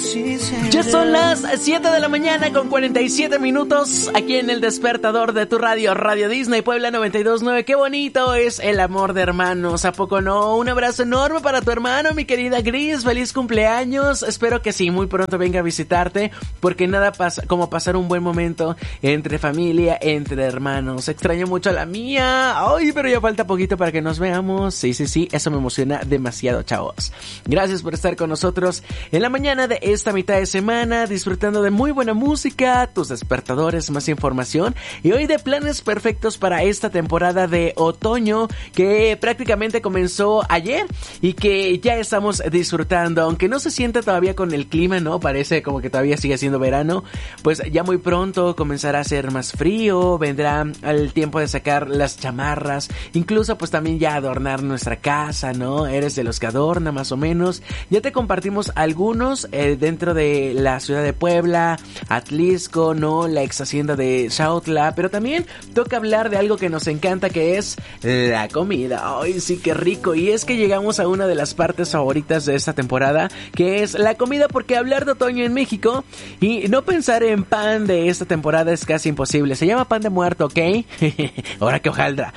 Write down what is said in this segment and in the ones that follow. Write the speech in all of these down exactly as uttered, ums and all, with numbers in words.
Ya son las siete de la mañana con cuarenta y siete minutos aquí en el despertador de tu radio, Radio Disney Puebla noventa y dos punto nueve. Qué bonito es el amor de hermanos, ¿a poco no? Un abrazo enorme para tu hermano, mi querida Gris, feliz cumpleaños. Espero que sí, muy pronto venga a visitarte, porque nada pasa como pasar un buen momento entre familia, entre hermanos. Extraño mucho a la mía. Ay, pero ya falta poquito para que nos veamos. Sí, sí, sí, eso me emociona demasiado, chavos. Gracias por estar con nosotros en la mañana de esta mitad de semana, disfrutando de muy buena música, tus despertadores, más información y hoy de planes perfectos para esta temporada de otoño que prácticamente comenzó ayer y que ya estamos disfrutando, aunque no se siente todavía con el clima, ¿no? Parece como que todavía sigue siendo verano, pues ya muy pronto comenzará a ser más frío, vendrá el tiempo de sacar las chamarras, incluso pues también ya adornar nuestra casa, ¿no? Eres de los que adorna más o menos. Ya te compartimos algunos eh, dentro de la ciudad de Puebla, Atlisco, ¿no? La ex hacienda de Xautla, pero también toca hablar de algo que nos encanta, que es la comida. Ay, sí, qué rico. Y es que llegamos a una de las partes favoritas de esta temporada, que es la comida, porque hablar de otoño en México y no pensar en pan de esta temporada es casi imposible. Se llama pan de muerto, ¿ok? Ahora que hojaldra.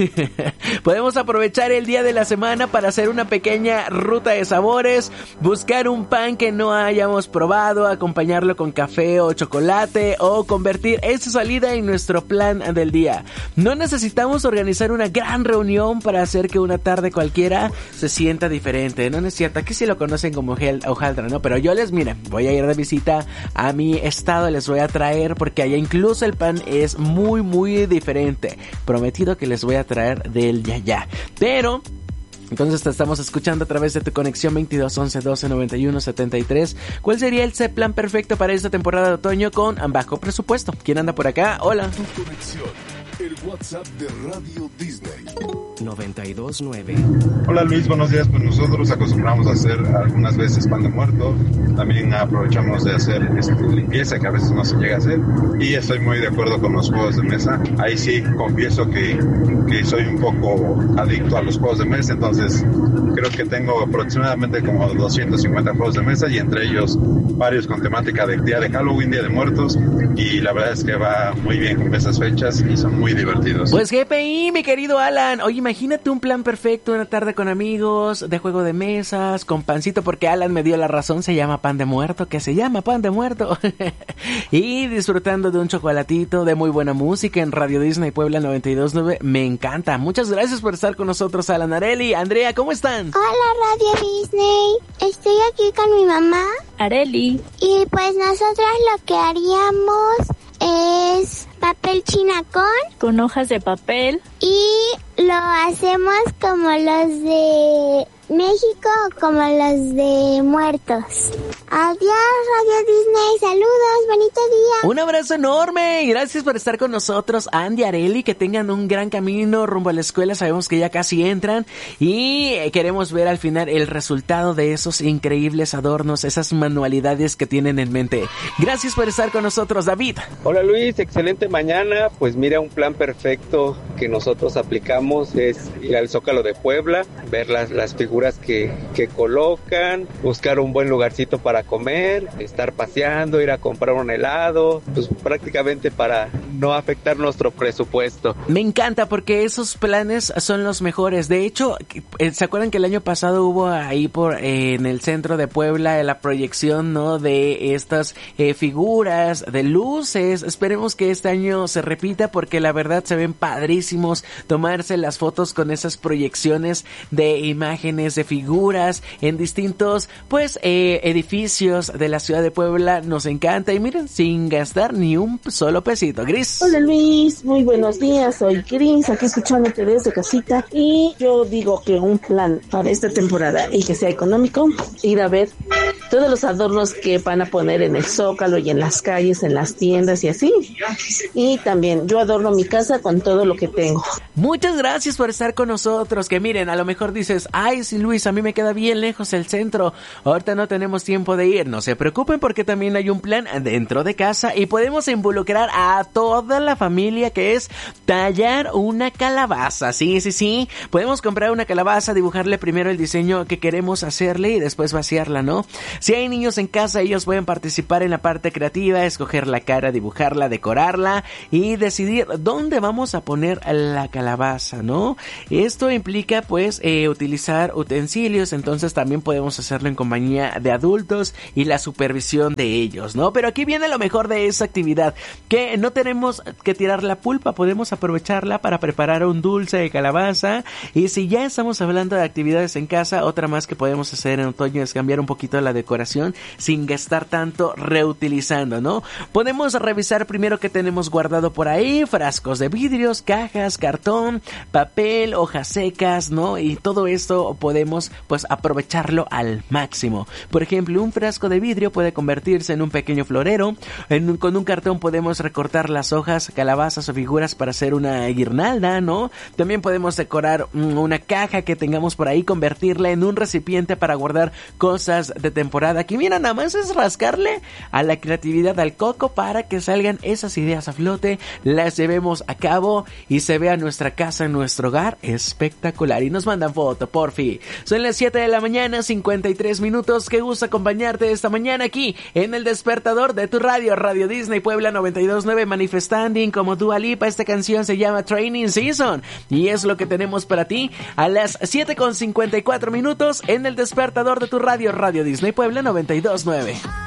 Podemos aprovechar el día de la semana para hacer una pequeña ruta de sabores, buscar un pan que no hayamos probado, acompañarlo con café o chocolate o convertir esa salida en nuestro plan del día. No necesitamos organizar una gran reunión para hacer que una tarde cualquiera se sienta diferente. No, no es cierto, aquí sí lo conocen como hojaldra, ¿no? Pero yo les, miren, voy a ir de visita a mi estado, les voy a traer, porque allá incluso el pan es muy muy diferente. Prometido que les voy a traer del de allá. Pero entonces te estamos escuchando a través de tu conexión veintidós once doce noventa y uno setenta y tres. ¿Cuál sería el plan perfecto para esta temporada de otoño con bajo presupuesto? ¿Quién anda por acá? Hola. Tu conexión, el WhatsApp de Radio Disney noventa y dos nueve. Hola Luis, buenos días. Pues nosotros acostumbramos a hacer algunas veces pan de muerto. También aprovechamos de hacer este, limpieza, que a veces no se llega a hacer. Y estoy muy de acuerdo con los juegos de mesa. Ahí sí confieso que, que soy un poco adicto a los juegos de mesa. Entonces creo que tengo aproximadamente como doscientos cincuenta juegos de mesa, y entre ellos varios con temática de Día de Halloween, Día de Muertos. Y la verdad es que va muy bien con esas fechas y son muy divertidos. Pues G P I, mi querido Alan. Oye, imagínate un plan perfecto, una tarde con amigos, de juego de mesas, con pancito, porque Alan me dio la razón, se llama pan de muerto, que se llama pan de muerto. Y disfrutando de un chocolatito, de muy buena música en Radio Disney Puebla noventa y dos punto nueve. Me encanta. Muchas gracias por estar con nosotros, Alan. Areli, Andrea, ¿cómo están? Hola, Radio Disney. Estoy aquí con mi mamá, Areli. Y pues nosotros lo que haríamos es papel chinacón con hojas de papel, y lo hacemos como los de México, como los de muertos. Adiós, Radio Disney, saludos, bonito día. Un abrazo enorme, gracias por estar con nosotros, Andy, Areli, que tengan un gran camino rumbo a la escuela. Sabemos que ya casi entran y queremos ver al final el resultado de esos increíbles adornos, esas manualidades que tienen en mente. Gracias por estar con nosotros, David. Hola Luis, excelente mañana. Pues mira, un plan perfecto que nosotros aplicamos es ir al Zócalo de Puebla, ver las, las figuras Que, que colocan, buscar un buen lugarcito para comer, estar paseando, ir a comprar un helado, pues prácticamente para no afectar nuestro presupuesto. Me encanta, porque esos planes son los mejores. De hecho, ¿se acuerdan que el año pasado hubo ahí por eh, en el centro de Puebla la proyección, ¿no?, de estas eh, figuras de luces? Esperemos que este año se repita, porque la verdad se ven padrísimos tomarse las fotos con esas proyecciones de imágenes, de figuras en distintos pues eh, edificios de la ciudad de Puebla. Nos encanta, y miren, sin gastar ni un solo pesito. Gris. Hola Luis, muy buenos días, soy Gris, aquí escuchándote desde casita, y yo digo que un plan para esta temporada y que sea económico, ir a ver todos los adornos que van a poner en el Zócalo y en las calles, en las tiendas y así. Y también yo adorno mi casa con todo lo que tengo. Muchas gracias por estar con nosotros. Que miren, a lo mejor dices, ay sí Luis, a mí me queda bien lejos el centro, ahorita no tenemos tiempo de ir. No se preocupen, porque también hay un plan dentro de casa y podemos involucrar a toda la familia, que es tallar una calabaza. Sí, sí, sí, podemos comprar una calabaza, dibujarle primero el diseño que queremos hacerle y después vaciarla, ¿no? Si hay niños en casa, ellos pueden participar en la parte creativa, escoger la cara, dibujarla, decorarla y decidir dónde vamos a poner la calabaza, ¿no? Esto implica pues eh, utilizar utensilios, entonces también podemos hacerlo en compañía de adultos y la supervisión de ellos, ¿no? Pero aquí viene lo mejor de esa actividad, que no tenemos que tirar la pulpa, podemos aprovecharla para preparar un dulce de calabaza. Y si ya estamos hablando de actividades en casa, otra más que podemos hacer en otoño es cambiar un poquito la decoración sin gastar tanto reutilizando, ¿no? Podemos revisar primero qué tenemos guardado por ahí, frascos de vidrios, cajas, cartón, papel, hojas secas, ¿no? Y todo esto podemos pues aprovecharlo al máximo. Por ejemplo, un frasco de vidrio puede convertirse en un pequeño florero. En un, con un cartón podemos recortar las hojas, calabazas o figuras para hacer una guirnalda, ¿no? También podemos decorar mm, una caja que tengamos por ahí, convertirla en un recipiente para guardar cosas de temporada. Aquí mira, nada más es rascarle a la creatividad al coco para que salgan esas ideas a flote, las llevemos a cabo y se vea nuestra casa, nuestro hogar espectacular. Y nos mandan foto, porfi. Son las siete de la mañana, cincuenta y tres minutos. Qué gusto acompañarte esta mañana aquí en el despertador de tu radio, Radio Disney Puebla noventa y dos punto nueve, manifestanding como Dua Lipa. Esta canción se llama Training Season y es lo que tenemos para ti a las siete con cincuenta y cuatro minutos en el despertador de tu radio, Radio Disney Puebla noventa y dos punto nueve.